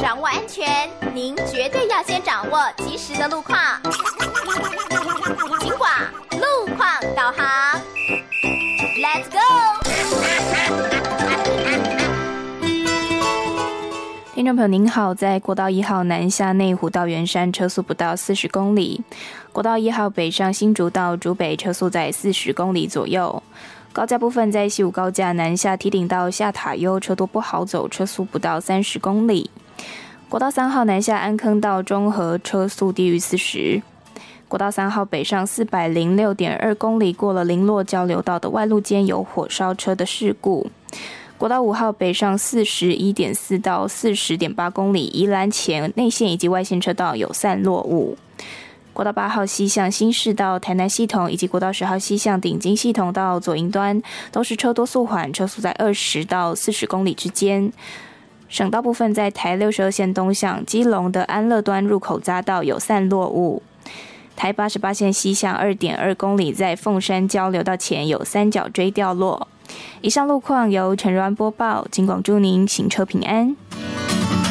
掌握安全，您绝对要先掌握及时的路况。警广路况导航 ，Let's go！ 听众朋友您好，在国道1号南下内湖到圆山车速不到40公里，国道1号北上新竹到竹北车速在40公里左右。高架部分在西武高架南下堤顶到下塔悠车多不好走，车速不到30公里。国道3号南下安坑到中和车速低于40。国道3号北上406.2公里，过了林落交流道的外路间有火烧车的事故。国道5号北上41.4到40.8公里，宜兰前内线以及外线车道有散落物。国道8号西向新市到台南系统，以及国道10号西向顶金系统到左营端，都是车多速缓，车速在20到40公里之间。省道部分在台62线东向基隆的安乐端入口匝道有散落物。台88线西向 2.2 公里，在凤山交流道前有三角锥掉落。以上路况由陈如安播报，警广祝您行车平安。